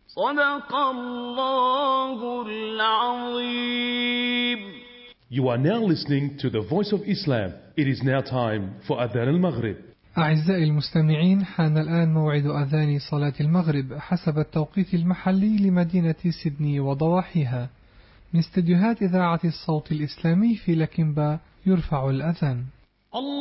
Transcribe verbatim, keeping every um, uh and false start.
صدق الله العظيم. You are now listening to the Voice of Islam. It is now time for Adhan al-Maghrib. أعزائي المستمعين، حان الآن موعد أذان صلاة المغرب حسب التوقيت المحلي لمدينة سيدني وضواحيها. من استديوهات إذاعة الصوت الإسلامي في لكنبا يرفع الأذان.